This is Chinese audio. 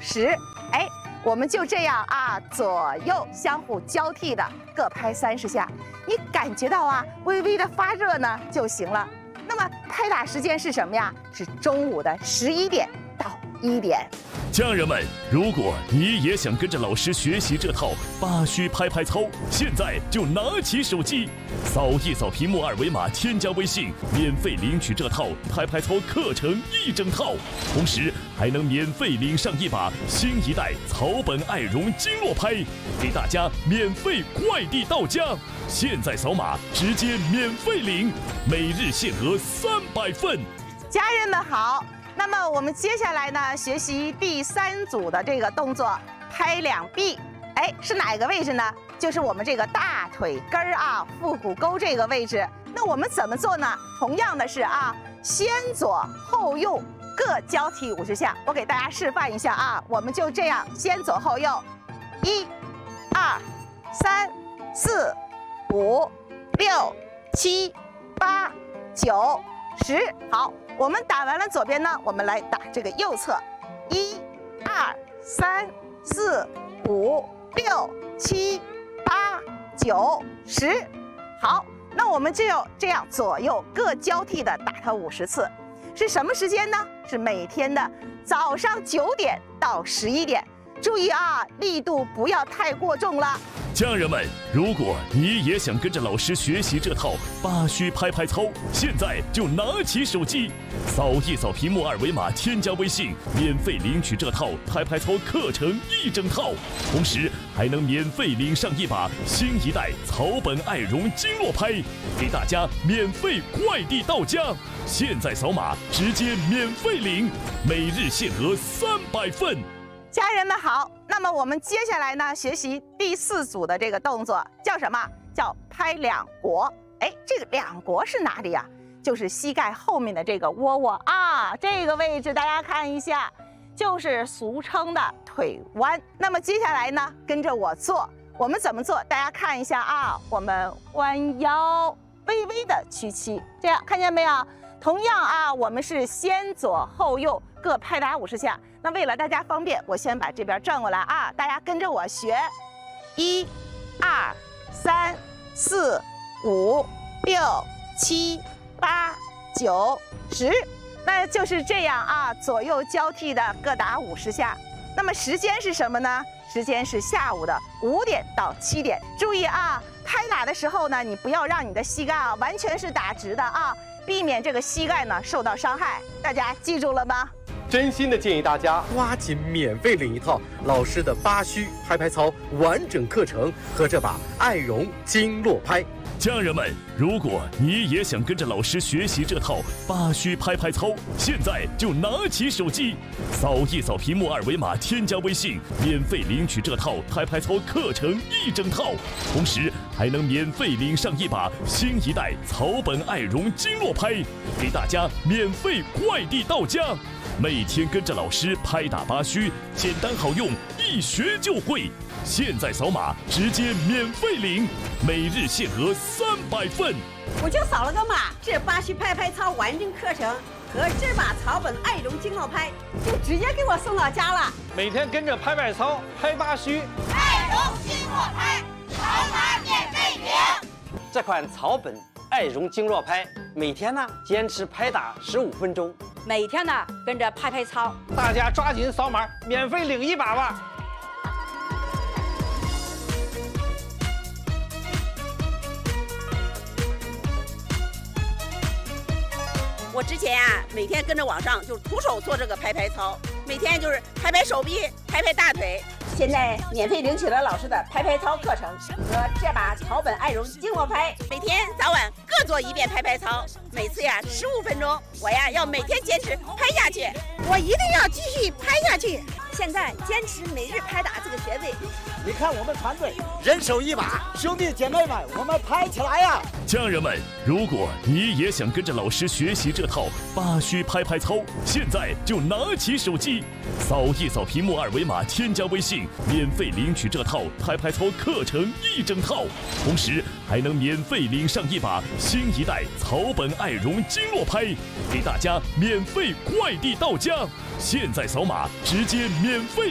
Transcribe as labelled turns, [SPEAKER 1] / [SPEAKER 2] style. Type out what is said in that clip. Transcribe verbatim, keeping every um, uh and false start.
[SPEAKER 1] 十。哎，我们就这样啊，左右相互交替的各拍三十下，你感觉到啊微微的发热呢就行了。那么拍打时间是什么呀？是中午的十一点到一点。
[SPEAKER 2] 家人们，如果你也想跟着老师学习这套八虚拍拍操，现在就拿起手机，扫一扫屏幕二维码，添加微信，免费领取这套拍拍操课程一整套，同时还能免费领上一把新一代草本爱绒经络拍，给大家免费快递到家。现在扫码直接免费领，每日限额三百份。
[SPEAKER 1] 家人们好。那么我们接下来呢，学习第三组的这个动作，拍两臂。哎，是哪个位置呢？就是我们这个大腿根儿啊，腹股沟这个位置。那我们怎么做呢？同样的是啊，先左后右各交替五十下。我给大家示范一下啊，我们就这样，先左后右，一、二、三、四、五、六、七、八、九、十。好。我们打完了左边呢，我们来打这个右侧，一、二、三、四、五、六、七、八、九、十。好，那我们就这样左右各交替的打它五十次。是什么时间呢？是每天的早上九点到十一点。注意啊，力度不要太过重了。
[SPEAKER 2] 家人们，如果你也想跟着老师学习这套八虚拍拍操，现在就拿起手机，扫一扫屏幕二维码，添加微信，免费领取这套拍拍操课程一整套，同时还能免费领上一把新一代草本爱绒经络拍，给大家免费快递到家。现在扫码直接免费领，每日限额三百份。
[SPEAKER 1] 家人们好，那么我们接下来呢，学习第四组的这个动作叫什么？叫拍两国。哎，这个两国是哪里呀？就是膝盖后面的这个窝窝啊，这个位置大家看一下，就是俗称的腿弯。那么接下来呢，跟着我做，我们怎么做？大家看一下啊，我们弯腰，微微的屈膝，这样看见没有？同样啊，我们是先左后右各拍打五十下。那为了大家方便，我先把这边转过来啊，大家跟着我学，一、二、三、四、五、六、七、八、九、十，那就是这样啊，左右交替的各打五十下。那么时间是什么呢？时间是下午的五点到七点。注意啊，拍打的时候呢，你不要让你的膝盖啊完全是打直的啊，避免这个膝盖呢受到伤害。大家记住了吗？
[SPEAKER 3] 真心的建议大家抓紧免费领一套老师的八虚拍拍操完整课程和这把爱绒经络拍。
[SPEAKER 2] 家人们，如果你也想跟着老师学习这套八虚拍拍操，现在就拿起手机，扫一扫屏幕二维码，添加微信，免费领取这套拍拍操课程一整套，同时还能免费领上一把新一代草本爱绒经络拍，给大家免费快递到家。每天跟着老师拍打八虚，简单好用，一学就会。现在扫码直接免费领，每日限额三百份。
[SPEAKER 4] 我就扫了个码，这八虚拍拍操完整课程和这把草本爱绒经络拍就直接给我送到家了。
[SPEAKER 5] 每天跟着拍拍操，拍八虚，
[SPEAKER 6] 爱绒经络拍，扫码免费领。
[SPEAKER 7] 这款草本爱绒经络拍，每天呢坚持拍打十五分钟，
[SPEAKER 4] 每天呢跟着拍拍操，
[SPEAKER 5] 大家抓紧扫码，免费领一把吧。
[SPEAKER 4] 我之前啊，每天跟着网上就徒手做这个拍拍操，每天就是拍拍手臂、拍拍大腿。现在免费领取了老师的拍拍操课程和这把草本爱绒经络拍，每天早晚各做一遍拍拍操，每次呀十五分钟。我呀要每天坚持拍下去，我一定要继续拍下去。现在坚持每日拍打这个穴位。
[SPEAKER 8] 你看我们团队人手一把，兄弟姐妹们，我们拍起来呀！
[SPEAKER 2] 家人们，如果你也想跟着老师学习这套八虚拍拍操，现在就拿起手机，扫一扫屏幕二维码，添加微信，免费领取这套拍拍操课程一整套，同时还能免费领上一把新一代草本爱绒经络拍，给大家免费快递到家。现在扫码直接免费